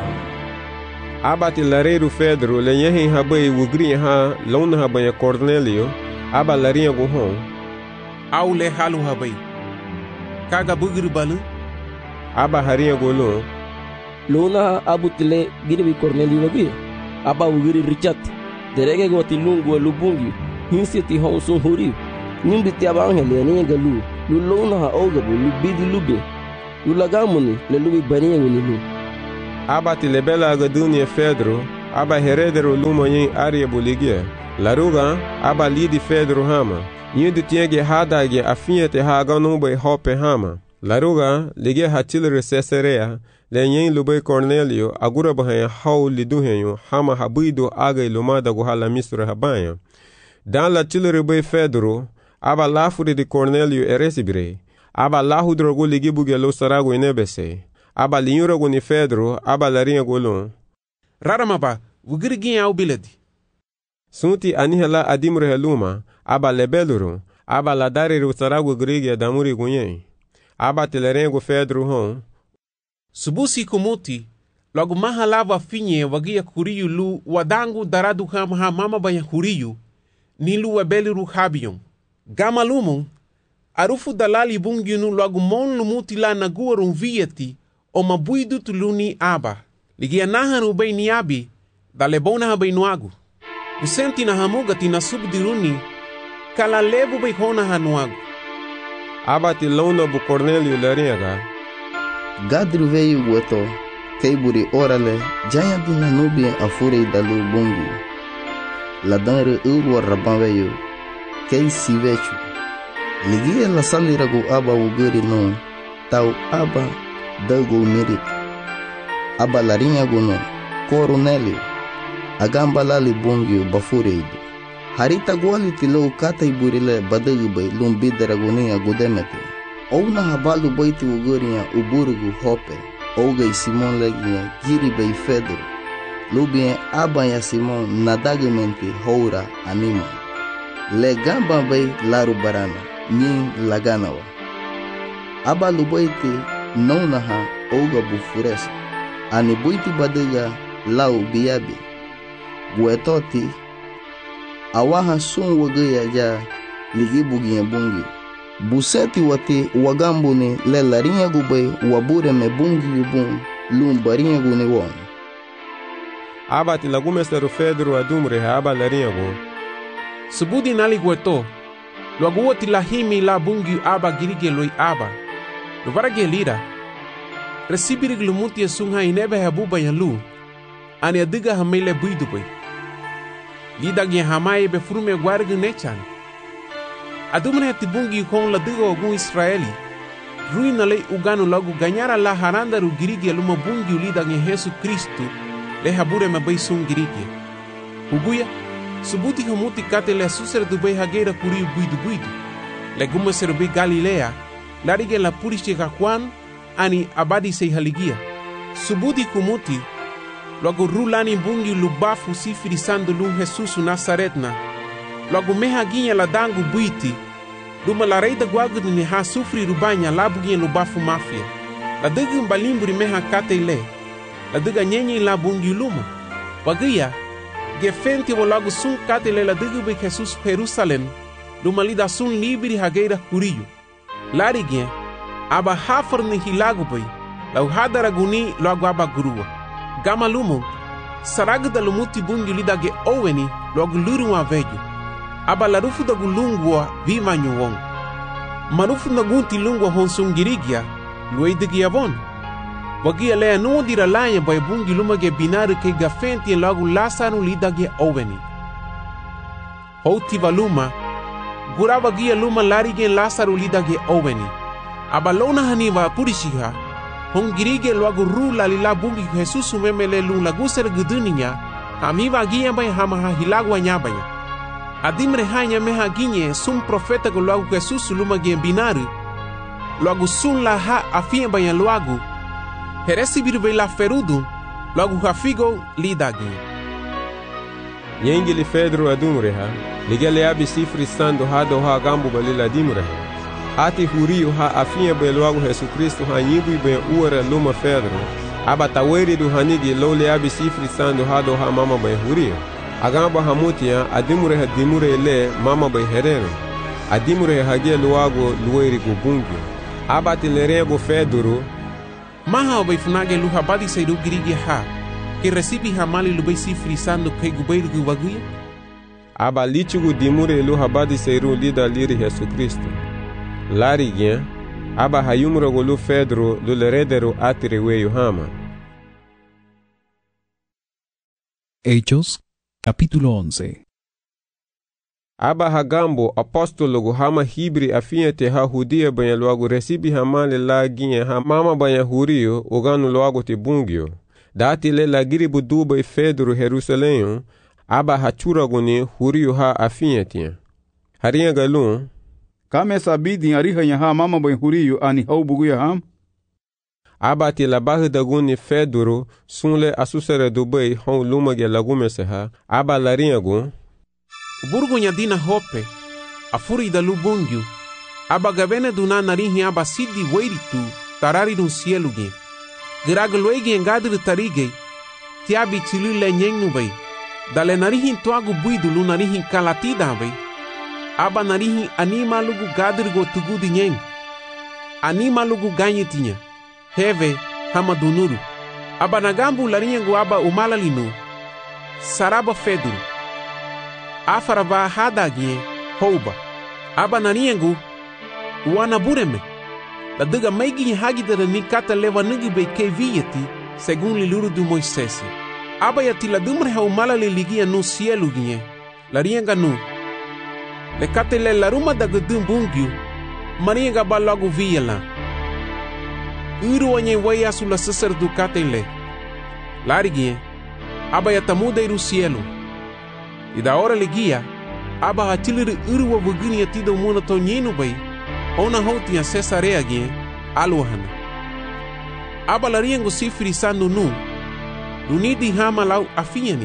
aba ti lareru Pedro le yehin habai wugri ha lon habai Cornelio aba laringa go hon aw le halu habai kaga bugri balu aba haringa go lo lona abutile girbi Cornelio wagi aba wugiri richat derege go ti lungu lubungi hinsi ti hon sun huri nimbi ti aba angele ne galu lu lona ha ogabu lu bidi lube lu lagamuni le lubi baniye ngini lu aba ti lebela ga dunia Pedro aba heredero lumo yin arie buligia laruga aba lidi Pedro hama yindu tienge hadage afiete ha ganumbe hope hama laruga lige hatilre Caesarea le yin lube Cornelio agura bahaya haw liduhenyo hama habido aga ilumada go hala misra habaya dan la tilre be Pedro aba lafuri de Cornelio eresibire aba lahudro go lige bugelo sarago inebese aba linyuro go ni Pedro aba laringa golon raramaba wugirgi au biladi sunti anihela adimre heluma aba lebeluru aba la dariru sarago grigi damuri gunye aba telerengo Pedro hon subusi kumuti logo mahalava finye wagia kuriyu lu wadangu daradu ham ha mama banya kuriyu nilu wabeliru habiyon gama lumun arufu dalali bungyunu logo mon lumuti la naguarun vieti o mabuidu tuluni aba ligia naharu bay niabi dalebona ha bay nuagu usenti na hamuga tina subdiruni kala lebu bay hona ha nuagu aba tilona bu Cornelio lariaga Gadru veio gueto, keiburi orale, jaya bina nubia afurei dalu bungu. Ladanre urwa raban veio, kei sivechu. Ligia la saliragu aba uguri no, tau aba dago mirit. Aba larinha guno, Cornelio, agamba lali bungu bafureidu. Harita guali tilo kata iburile badagu bay lumbidaragunia gudemete. Ouna habalu baiti ugurinha uburugu hope, ougai Simon leginha giri bei Pedro, lubinha abanha Simon nadagamente houra anima. Legamba bei laru barana, nin laganawa. Abalu baiti nounaha ouga bufuresa, ani buiti badiga lau biabi. Guetoti, awaha sun wagaya ja ligi buginha bungi. Buseti wati wagambuni le larinha gube wabure me bungi yubun lum barinha gune won. Aba ti lagume seru Pedro adumre aba larinha go. Subudi nali gueto. Luagu ti lahimi la bungi aba girige loi aba. Luvarage lira. Resibiri glumuti sunha inebe habuba yalu. Ani adiga hamele buidube. Lida gen hamaye be frume guargu nechan. Adumne tibungi kon la digo algum Israeli. Ruina lei ugano logo ganhara la haranda ru girigi luma bungi ulida em Jesus Cristo. Le habure me bai sun girigi. Uguya subuti humuti kate le susere du bai hageira kuri buidu buidu. Le guma serbi Galilea. Larige la puristi Juan ani abadi sei haligia. Subuti kumuti logo rulani bungi lubafu sifiri sandu lu Jesus Nazaretna. Logo meha ginha la dangu buiti, duma la reida guagu ni ha sufri rubanya labu ginha lubafu mafia. La dega mbalimburi meha kate ile, la dega nyenye la bungi luma. Wagia, gefenti wo logo sun kate ile la dega be Jesus Jerusalem, duma lida sun libri hageira kuriyu. Lari ginha, aba hafar ni hilagu bay, la uhadara guni logo aba gurua. Gama lumu, saragda lumuti bungi lida ge oweni logo luru wa vejo. Aba larufu da gulungwa vima nyuwong. Marufu na gunti lungwa honsung girigia, luay digi avon. Wagia lea nuo dira lanya bay bungi lumage binaru ke gafenti lagu lasanu lidage oveni. Houti valuma, gura wagia luma larige lasaru lidage oveni. Aba lona haniva purishiha, hong girige lagu rula lila bungi Jesus umemele lung laguser guduninya, hamiva gia bay hamaha hilagwa nyabanya. Adimre hanya meha ginye sum profeta go logo Jesus luma gen binaru logo sun la ha afia banha logo heresi birbe la ferudu logo hafigo lidagi Yengili Pedro adumre ha ligele abi sifri sando ha do ha gambu balila dimre ati hurio ha afia be logo Jesus Cristo ha yibu be uora luma Pedro aba taweri du hanigi lole abi sifri sando ha do ha mama be hurio agamba hamutia adimure hadimure le mama bay herero adimure hage luago lueri gubungi abati lerego Pedro maha bay funage luha badi seidu girigi ha que recibe hamali lubai si frisando que gubai gu waguya. Aba lichugu dimure lu habadi seiru lida liri Yesu Kristo. Lari gen, aba hayumro golu Fedro lu leredero atire weyu hama. Hechos, capítulo once. Aba hagambo apostolo gu hama hibri afiente ha hudia banya luagu recibi hamale la ginye ha mama banya hurio uganu luagu te bungio. Dati le la giribu duba e Fedro Jerusalém, aba hachura guni hurio ha afiente. Harinha galun, kame sabidi ariha nya ha mama banya hurio ani hau buguya ham? Aba ti la bahida guni Fedro sunle asusere dubai hon lumage lagumese ha, aba larinha gun, burgonya dina hope afuri da lubungyu aba gavene duna narihi aba sidi weiritu tarari dun cielo ge grag loigi engadir tarige tiabi tilu le nyengnu bai dale narihi toagu buidu lu narihi kalatida bai aba narihi anima lugu gadir go tugu di nyeng anima lugu ganyi tinya heve hama dunuru aba nagambu larinha go aba umalalinu saraba Fedro afaraba hadagie houba aba nariengu wana bureme la diga meigi hagidere ni kata leva nigi be kevieti segun liluru du Moisés aba yati la dumre ha umala le ligia no cielo gie la rienga nu le kata le la ruma da gudum bungyu marienga ba logo viela uru onye waya sula sesar du kata le la rigie aba yatamuda iru cielo e da hora ligia aba hatiliri uru wa vugini atido muna to nyinu bai ona houti a Cesarea ge aluhana aba lariengo sifri sando nu dunidi hama lau afiani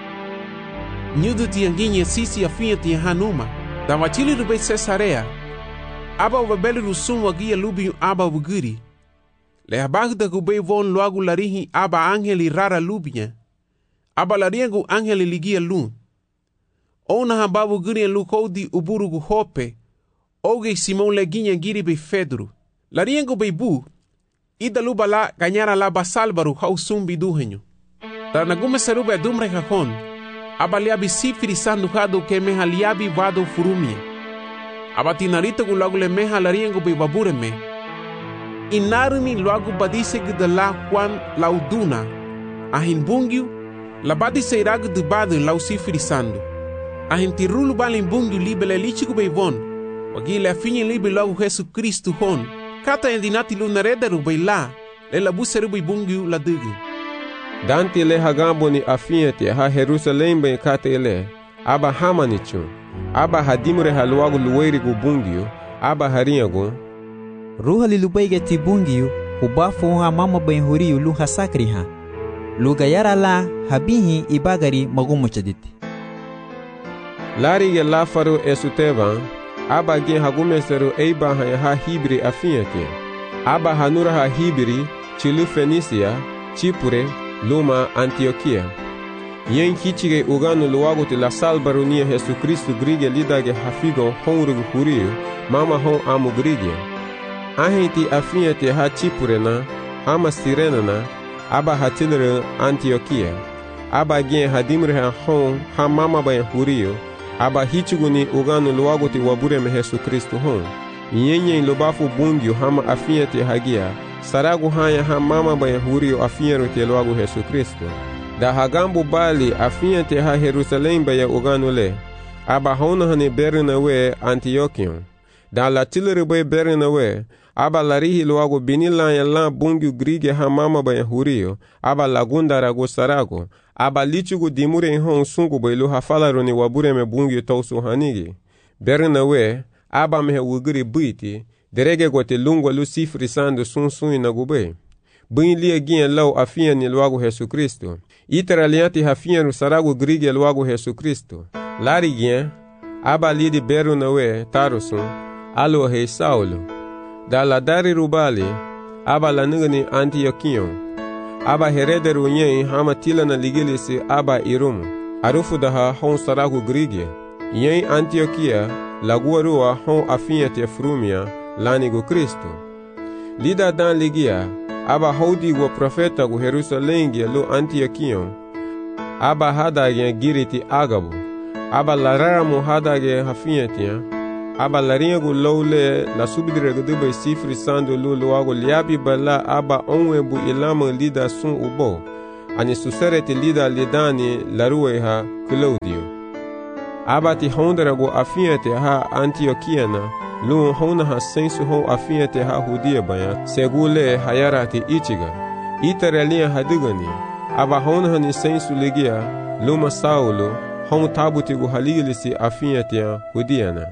nyudu tianginye sisi afiati hanuma da watiliri bai Cesarea aba wabeli rusum wagia lubiu aba vugiri le abagda gubai von loagu larihi aba angeli rara lubia aba lariengo angeli ligia lu ona hababu guri lukodi uburugu hope oge Simon leginha giri be Fedro lariengo be bu ida luba la ganyara la basalbaru hausumbi duhenyo tarnagume serube dumre hakon abaliabi sifiri sandu hado ke meha liabi vado furumia abatinarita gulagule meha lariengo be babureme inarumi luagu badise gdala kwan lauduna ahin bungyu la badise iragu de badu lau sifiri sandu ahin tirulu balin bungyu libele lichigu be von wagile afinye libe logo Yesu Kristu hon kata endinati lunarederu be la le la buseru be bungyu la dugu Dante le hagambo ni afiete ha Jerusalem be kata ele aba hamanichu aba hadimure haluagu luweri gu bungyu aba harinyagu ruha lilubaige ti bungyu ubafu ha mama ben huriyu lu hasakri ha lugayara la habihi ibagari magumuchaditi Lari ge lafaru esutevan aba gen hagumeseru eiba ha ha hibri afiete aba hanura ha hibri chilu Fenisia Chipure luma Antioquia yen kichige uganu luagu ti la salbarunia Yesu Kristu grige lidage hafigo honrugu huriyu mama hon amu grige ahenti afiete ha Chipure na hama Sirena na aba hatilere Antioquia aba gen hadimre ha hon ha mama bayan huriyu aba hichuguni uganu luagu ti wabureme Yesu Kristu hon nyenye lobafu bungyu hama afiete hagia saragu hanya ha mama bayan huriyu afiero te luagu Yesu Kristu da hagambu bali afiete ha Jerusalem baya uganu le aba hona hane berna we Antiochion da la tilere bay berna we aba larihi luagu binila ya la bungyu grige ha mama bayan huriyu aba lagunda ragu saragu aba lichugu dimure hon sungu bailu hafalaro ni wabure me bungi tausu hanigi berna we aba me wugiri buiti derege gote lungwa lu sifri sandu sun sun na gube bin lie gien law afia ni luagu Yesu Kristo itara liati hafia nu saragu grige luagu Yesu Kristo lari gien aba lidi berna we tarusun alo he Saulo da la dari rubali aba la nigani Antiochion aba herederu nyen hama tilana ligilisi aba irumu arufu daha hon saragu grige yen Antioquia laguarua hon afiete frumia lanigu Kristo lida dan ligia aba hodi go profeta go Jerusalem ge lo Antiochion, aba hada ge giriti Agabo, aba larara mo hada ge hafiatia, aba larinha go loule la subidire go dube sifri sando lo lo ago liabi bala aba onwe bu ilama lida sun ubo, ani suserete lida lidani laruwe ha Claudio. Aba ti hondra go afiate ha Antiochiana, lu hona ha sensu ho afiate ha hudia baya, segule hayarati ichiga, itarelia hadigani, aba hona ha ni sensu ligia, luma Saulo, hon tabuti go haligilisi afiate hudiana.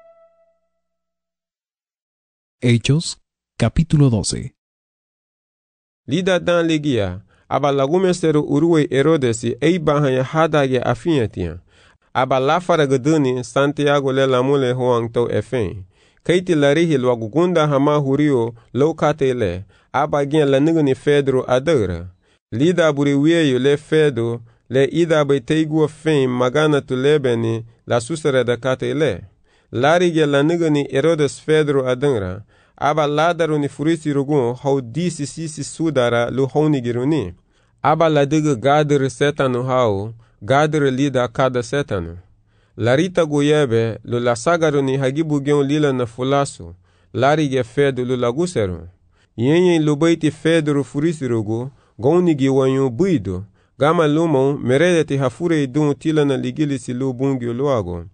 Hechos, capítulo doce. Lida dan ligia, aba lagumesero uruwe Herodesi eibahanya hadage afiatia, aba lafara gaduni Santiago le lamule hoang to efen. Kaiti larihi lwagugunda hama hurio lokate le, aba gien lanigani Fedro adara. Lida buri wieyo le Fedo le ida bai teigua fen magana tu lebeni la susere da kate le. Larige lanigani Herodes Fedro adara, aba ladaru ni furisi rugun hau disi sisi sudara lu hauni giruni. Aba ladiga gadere setanu hau, gadere lida kada setanu. Larita goyebe lu la sagaru ni hagibu gion lila na fulasu, larige Fedo lu laguseru. Yenye lu baiti Fedro furisi rugu, goni giwanyu buido, gama lumon meredeti hafure idun tila na ligilisi lu bungyo luago.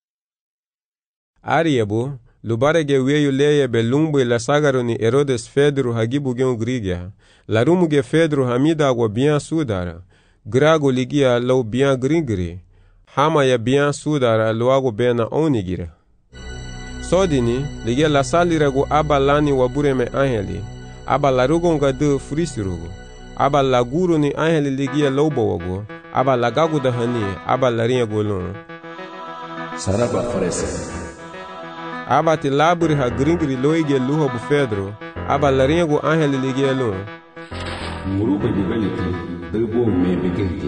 Ariebo, lubarege weyu leye be lumbe la sagaru ni Herodes Fedro hagibu gion grigia, la rumuge Fedro hamida agwa bian sudara, grago ligia lau bian gringri, hama ya bian sudara luago bena onigira. Sodini, ligia la salirago aba lani wabure me angeli, aba la rugonga de frisirugo, aba la guru ni angeli ligia lobo wago, aba la gagu da hani, aba la rinha golon. Saraba farese. Aba ti laburi ha gringri loige luho bu Fedro, aba la rinha go angeli ligia lon. Muruba jibeliti, debo me begeti.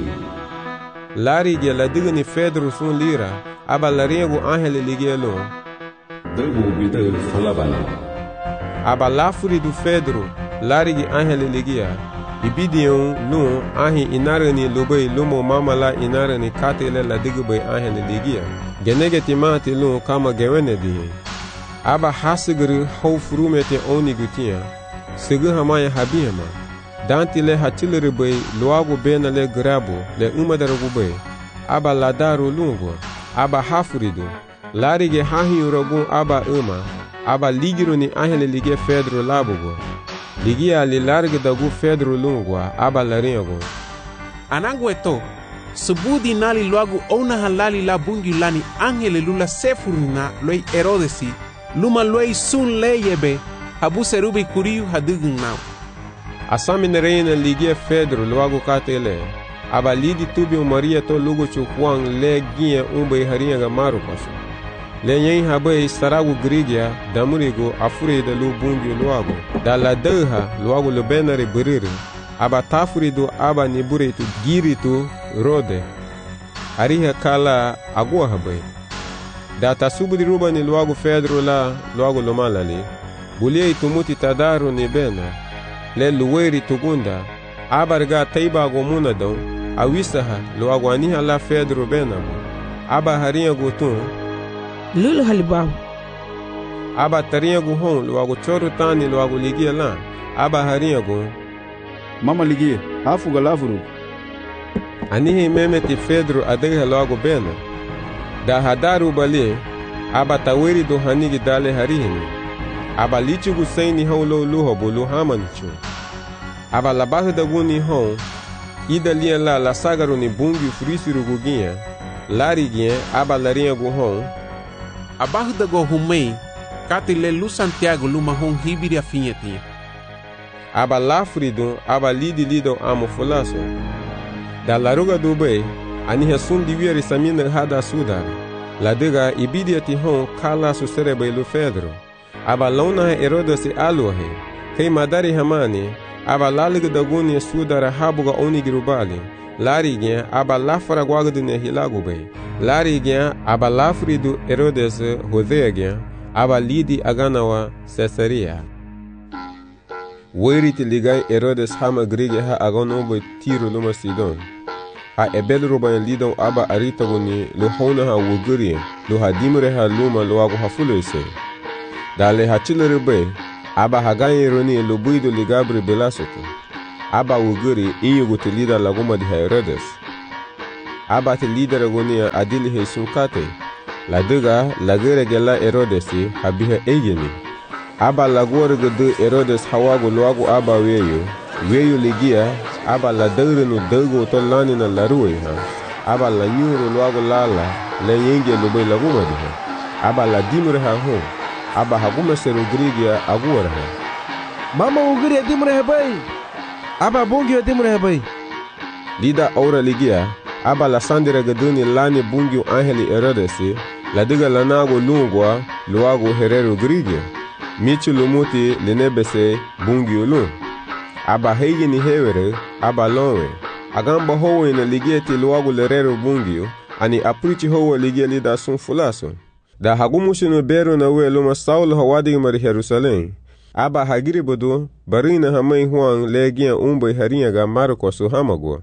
Lari ge la digani Fedro sun lira, aba la rinha go angeli ligia lon. Debo bidel falabana. Aba lafuri du Fedro, lari ge angeli ligia. Ibidion lun ahi inarani lubay lumo mamala inarani katele la digubay angeli ligia. Genegeti mati lun kama gewene diye. Aba hasigri hau furumete oni gutia, sigi hamaya habiyama. Danti le hatilere bay luago bena le grabo le umadarugu bay. Aba ladaru lungo, aba hafuridu. Larige hahi uragun aba uma, aba ligiru ni angeli ligia Fedro labugo. Ligia li large dagu Fedro lungwa, aba laringo. Anangu eto, subudi nali luagu ona halali la bungi lani angele lula sefurina loi Herodesi, luma loi sun leyebe, habu serubi kuriu hadugun nao. Asami reina ligia Fedro luagu katele, aba lidi tubi Maria to lugo chukwang le gie umbe haringa ga maru pasu. Le nyen habe saragu grigia damurigo afure da lu bungi luago, da la deha luago lu benare beriri, aba tafurido aba niburitu giritu rode. Ariha kala agua habe. Da tasubudi ruba ni luago Fedro la luago lumalali, bulie itumuti tadaru ni bena, le luweri tugunda, abarga taiba gomuna don, awisaha luago aniha la Fedro benamo, aba harinha gutun, Lulu halibahu. Aba tarinha gu hon luago choru tani luago ligia la, aba harinha gu. Mama ligia, hafu galavuru. Anihi memeti Fedro adegha luago bena. Da hadaru bali, aba taweri do hanigi dale harihini. Aba lichi gu saini hon lo luho bulu hamanichu. Aba labahu da guni hon, ida lia la la sagaru ni bungi frisiru guginha, lari gien aba larinha gu hon. Abajo da go humei, katile lu Santiago luma hon hibiri afinyetia. Aba lafrido, aba lidi lido amo fulaso. Da laruga dubei, aniha sun divieri samina hada sudar. La diga ibidiati hon kala su serebe lu Fedro. Aba launa Herodes aluahe, kei madari hamani, aba laliga da guni sudara habuga onigirubali. Lari gen aba lafara guagdu ne hilagu bay. Lari gen aba lafridu Herodes Hosea gen aba lidi aganawa Caesarea. Weriti ligai Herodes hama grige ha agono boy Tiro luma Sidon. Ha ebel roban lidon aba aritagoni lo hona ha wuguri lo ha dimre ha luma lo ago ha fulese. Dale ha chilere be aba ha ganye roni lo buido ligabre belasoto. Aba wuguri inyugo te lida lagoma di Herodes. Aba te lida ragonia adili he sunkate. La dega la gere gela Herodesi habiha egeni. Aba la gore de Herodes hawago loago aba weyo. Weyo ligia aba la dere no dego to lani na la ruwe ha. Aba la nyuro loago lala le yenge lo be lagoma di ha. Aba la dimre ha ho. Aba haguma sero grigia agora ha. Mama ugri dimre ha bay. Aba bungyo dimre ha bay. Lida aura ligia aba la sandira gaduni lani bungyo angeli Herodesi. La diga la nago lungwa luago herero grigia. Michi lumuti linebese bungyo lung. Aba hegi ni hewere aba lonwe. Agamba howe na ligieti luago lerero bungyo. Ani aprichi howe ligia lida sun fulaso. Da hagumushi no bero na we luma Saulo hawadi mari Jerusalem. Aba hagiri bodo barina hamay huang legia umbe harinha ga Marcos hamagwa.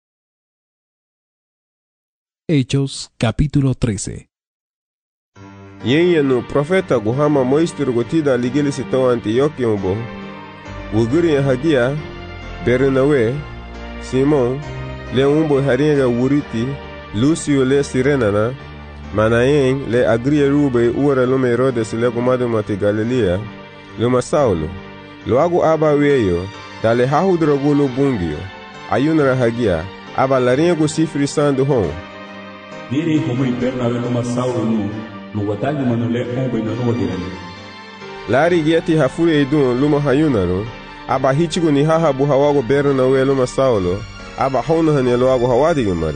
Hechos capítulo trece. Yenye no profeta guhama moistiro gotida ligeli sito Antioquia umbo. Wuguri ya hagia Bernawe, Simon, le umbo harinha ga wuriti, Lucio le Sirenana, Manayen le agria rube uara lume Herodes le gumado mati Galilea, luma Saulo. Loago aba weyo, dale hahudrogulo bungio, ayunara hagia, aba larinha go sifri sandu hon. Diri como Bernabe luma Saulo nu, no watagi manule ombo ina no dirani. Lari gieti hafure idun luma hayunaro, aba hichigo ni haha bu hawago Bernabe luma Saulo, aba hona hane loago hawadi gumari.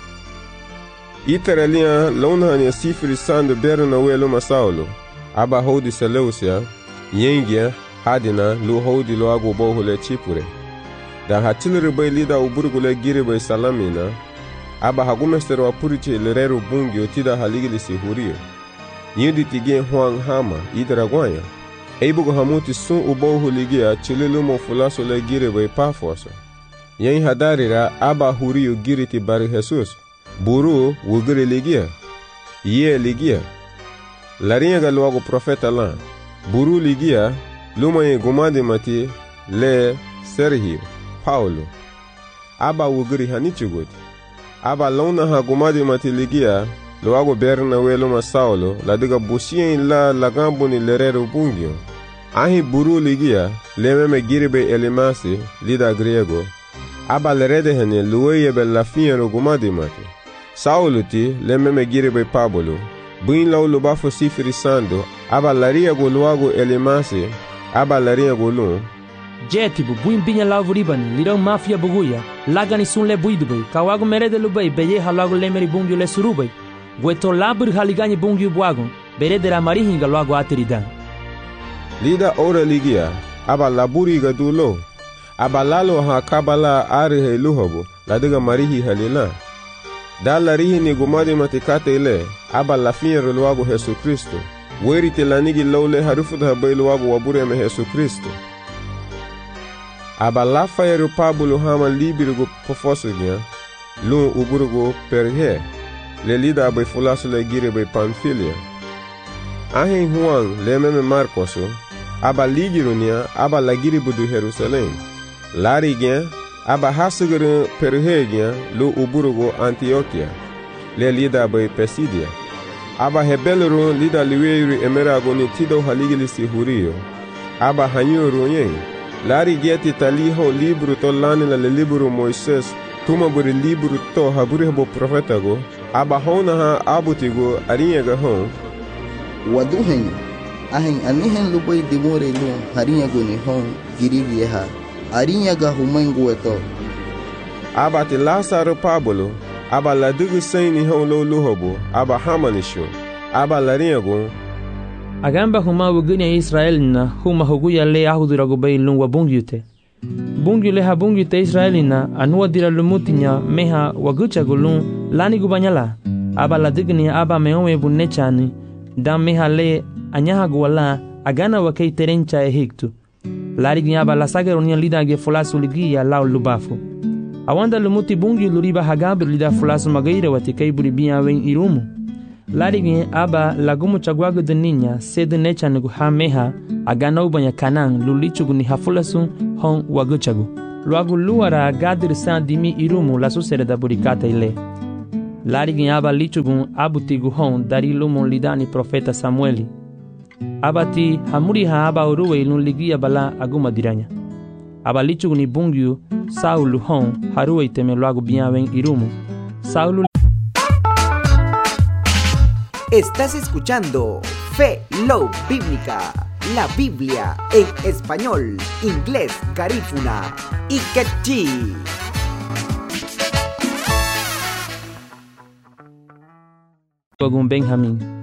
Iteralia lona hane sifri sandu Bernabe luma Saulo, aba hodi Seleucia, yengia hadina lu hodi loago bohule chipure. Da hatilere bay lida uburgule gire bay salamina, aba hagumestero apuriche lerero bungyo tida haligili si hurio. Yindi tigien huang hama idragwanya. Eibugo hamuti sun ubohu ligia chililumo fulaso le gire bay pafoso. Yen hadarira aba hurio giriti bari Jesus. Buru wugiri ligia. Ye ligia. Larinha galuago profeta lan. Buru ligia luma ye gumadi mati le Sergio Paulo. Aba wugiri hanichugoti. Aba lona ha gumadi mati ligia loago Bernabe luma Saulo la diga busien la lagambo ni lerero bungio. Ahi buru ligia le meme giribe elimasi lida griego. Aba lerede hene luweye be la fiero gumadi mati. Saulo ti le meme giribe Pablo. Buin lau lubafo sifiri sando aba laria go loago elimasi aba laria go lun. Jetibu buin binya lavu ribani lirau mafia buguya lagani sun le buidubay kawago merede lubay beye halago lemeri bungyo le surubay gueto labur haligani bungyo buagon beredera marihinga loago ateridan. Lida ora ligia aba laburi ga dulo aba lalo ha kabala arihe luhobo ladiga marihi halila. Da larihi ni gumadi matikate ile aba lafiero loago Jesu Kristo werite lanigi lawle harufuda bay loago wabure me Jesu Kristo. Aba la fayero Pablo hama libirgo pofosogia, lun uburgo perhe, le lida bay fulaso le gire bay Pamfilia. Ahen Juan le meme Marcoso, aba ligironia, aba la gire budu Jerusalem. Lari gen, aba hasugere perhe gen, lu uburgo Antioquia, le lida bay Pesidia. Aba hebelero lida liweiri emerago ni tido haligilisi hurio, aba hanyoro yen. Lari geti taliho libro to lani la le libro Moises tuma buri libro to haburi habo profeta go aba hona ha abutigo arinha ga hon waduhen ahen anihen lubay dimore lu harinha go ni hon girivie ha arinha ga humango eto aba te Lazaro Pablo aba la dugu saini hon lo luhobo aba hamanisho aba larinha go Agamba huma wuguni Israel na huma huguya le ahudirago bay lungwa bungyute. Bungyu le ha bungyute Israel na anua dira lumutinya meha wagucha gulun lani gubanyala. Aba la digni aba meome bunechani da meha le anyaha guwala agana wakei terencha e hiktu. Lari ginaba la saga ronia lida ge fulasu ligia lao lubafu. Awanda lumuti bungi luriba hagabir lida fulasu magaira wati kaiburi biya wen irumu. Lari gin aba lagumu chagwagu de niña sede necha nugu ha meha agana ubanya kanang lulichugu ni hafulasu hon waguchagu. Luagu luara gadir san dimi irumu la susere da burikata ile. Lari gin aba lichugu abutigu hon dari lumu lidani profeta Samueli. Abati hamuri ha aba uruwe ilun ligia bala aguma diranya. Aba lichugu ni bungyu Saulu hon haruwe iteme luagu biyawen irumu. Saulu. Estás escuchando Fe Love Bíblica, la Biblia en español, inglés, garífuna y quechí. Benjamín.